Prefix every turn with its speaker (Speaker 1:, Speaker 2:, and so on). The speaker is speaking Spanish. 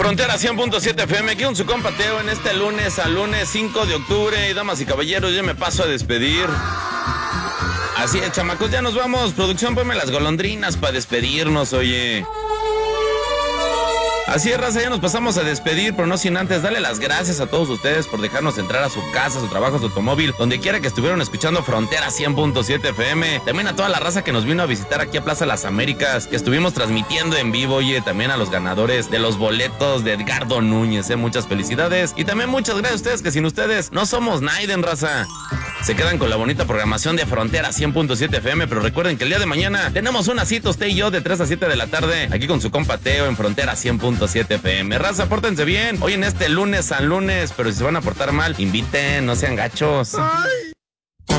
Speaker 1: Frontera 100.7 FM, aquí con su compa Teo en este lunes 5 de octubre. Y damas y caballeros, yo me paso a despedir. Así es, chamacos, ya nos vamos. Producción, ponme las golondrinas para despedirnos, oye. Así es, raza, ya nos pasamos a despedir, pero no sin antes darle las gracias a todos ustedes por dejarnos entrar a su casa, a su trabajo, a su automóvil, donde quiera que estuvieron escuchando Frontera 100.7 FM. También a toda la raza que nos vino a visitar aquí a Plaza Las Américas, que estuvimos transmitiendo en vivo, oye, también a los ganadores de los boletos de Edgardo Núñez, muchas felicidades. Y también muchas gracias a ustedes, que sin ustedes no somos Naiden, raza. Se quedan con la bonita programación de Frontera 100.7 FM, pero recuerden que el día de mañana tenemos una cita, usted y yo, de 3 a 7 de la tarde, aquí con su compa Teo en Frontera 100.7 FM. Raza, pórtense bien hoy en este lunes, San Lunes, pero si se van a portar mal, inviten, no sean gachos.
Speaker 2: Ay.